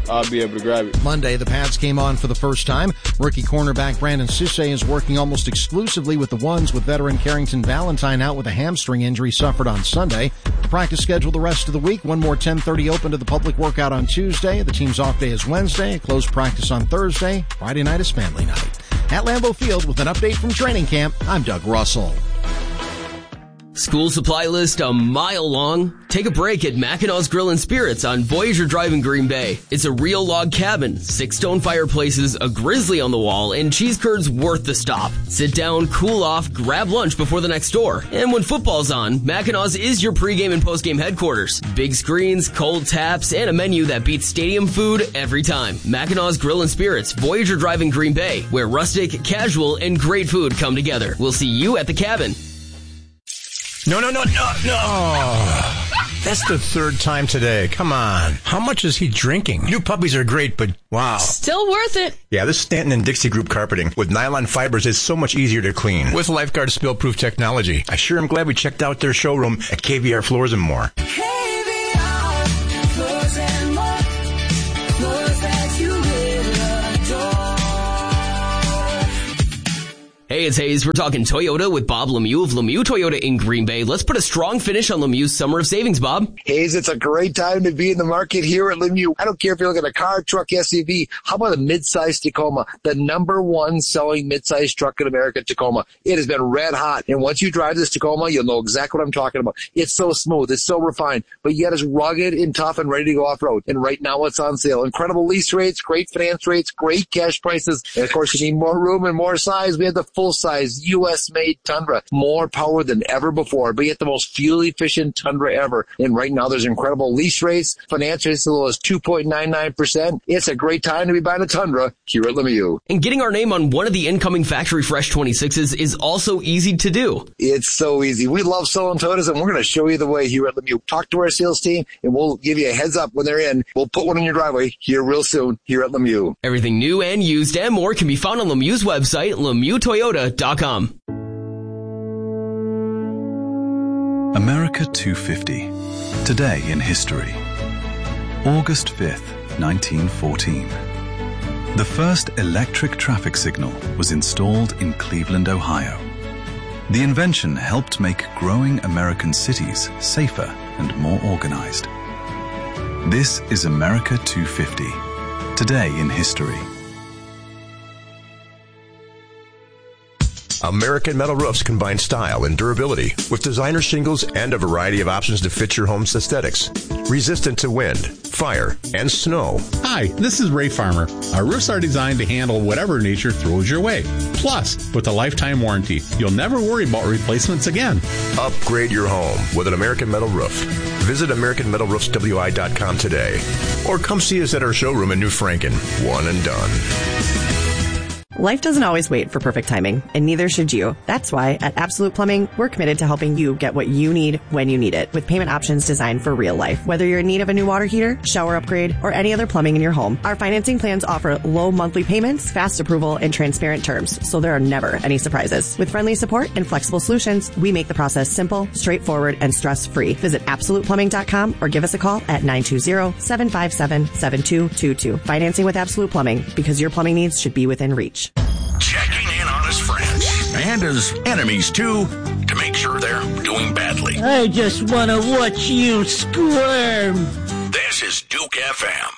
I'll be able to grab it. Monday, the pads came on for the first time. Rookie cornerback Brandon Cisse is working almost exclusively with the ones, with veteran Carrington Valentine out with a hamstring injury suffered on Sunday. The practice schedule the rest of the week. One more 10:30 open to the public workout on Tuesday. The team's off day is Wednesday. A closed practice on Thursday. Friday night is family night. At Lambeau Field with an update from training camp, I'm Doug Russell. School supply list a mile long? Take a break at Mackinac Grill and Spirits on Voyager Drive in Green Bay. It's a real log cabin, 6 stone fireplaces, a grizzly on the wall, and cheese curds worth the stop. Sit down, cool off, grab lunch before the next door. And when football's on, Mackinac is your pregame and postgame headquarters. Big screens, cold taps, and a menu that beats stadium food every time. Mackinac Grill and Spirits, Voyager Drive in Green Bay, where rustic, casual, and great food come together. We'll see you at the cabin. No. That's the third time today. Come on. How much is he drinking? New puppies are great, but wow. Still worth it. Yeah, this Stanton and Dixie Group carpeting with nylon fibers is so much easier to clean. With Lifeguard spill-proof technology. I sure am glad we checked out their showroom at KVR Floors and More. KVR Floors and More. Floors that you will adore. Hey, it's Hayes. We're talking Toyota with Bob Lemieux of Lemieux Toyota in Green Bay. Let's put a strong finish on Lemieux's Summer of Savings, Bob. Hayes, it's a great time to be in the market here at Lemieux. I don't care if you're looking at a car, truck, SUV. How about a midsize Tacoma? The #1 selling midsize truck in America, Tacoma. It has been red hot. And once you drive this Tacoma, you'll know exactly what I'm talking about. It's so smooth. It's so refined. But yet it's rugged and tough and ready to go off-road. And right now it's on sale. Incredible lease rates, great finance rates, great cash prices. And of course, you need more room and more size. We have the full-size U.S.-made Tundra. More power than ever before, but yet the most fuel-efficient Tundra ever. And right now, there's incredible lease rates, finance rates as low as 2.99%. It's a great time to be buying a Tundra here at Lemieux. And getting our name on one of the incoming factory fresh 26s is also easy to do. It's so easy. We love selling Toyotas, and we're going to show you the way here at Lemieux. Talk to our sales team, and we'll give you a heads up when they're in. We'll put one in your driveway here real soon here at Lemieux. Everything new and used and more can be found on Lemieux's website, LemieuxToyota.com. America 250. Today in history. August 5th, 1914. The first electric traffic signal was installed in Cleveland, Ohio. The invention helped make growing American cities safer and more organized. This is America 250. Today in history. American Metal Roofs combine style and durability with designer shingles and a variety of options to fit your home's aesthetics. Resistant to wind, fire, and snow. Hi, this is Ray Farmer. Our roofs are designed to handle whatever nature throws your way. Plus, with a lifetime warranty, you'll never worry about replacements again. Upgrade your home with an American Metal Roof. Visit AmericanMetalRoofsWI.com today. Or come see us at our showroom in New Franken. One and done. Life doesn't always wait for perfect timing, and neither should you. That's why at Absolute Plumbing, we're committed to helping you get what you need when you need it, with payment options designed for real life. Whether you're in need of a new water heater, shower upgrade, or any other plumbing in your home, our financing plans offer low monthly payments, fast approval, and transparent terms, so there are never any surprises. With friendly support and flexible solutions, we make the process simple, straightforward, and stress-free. Visit AbsolutePlumbing.com or give us a call at 920-757-7222. Financing with Absolute Plumbing, because your plumbing needs should be within reach. Checking in on his friends and his enemies too, to make sure they're doing badly. I just want to watch you squirm. This is Duke FM.